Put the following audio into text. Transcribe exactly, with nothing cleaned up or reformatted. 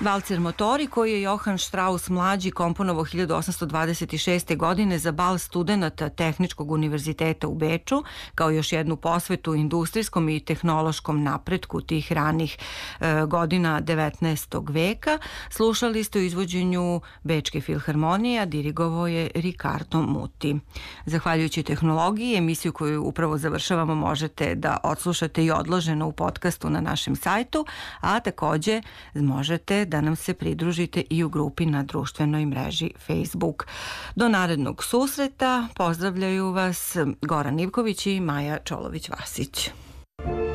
Valcer motori koji je Johann Strauss mlađi komponovao hiljadu osamsto dvadeset šeste. godine za bal studenata Tehničkog univerziteta u Beču, kao još jednu posvetu industrijskom i tehnološkom napretku tih ranih e, godina devetnaestog veka. Slušali ste u izvođenju Bečke filharmonije, a dirigovao je Ricardo Muti. Zahvaljujući tehnologiji, emisiju koju upravo završavamo možete da odslušate i odloženo u podcastu na našem sajtu, a takođe možete da nam se pridružite i u grupi na društvenoj mreži Facebook. Do narednog susreta pozdravljaju vas Goran Ivković i Maja Čolović-Vasić.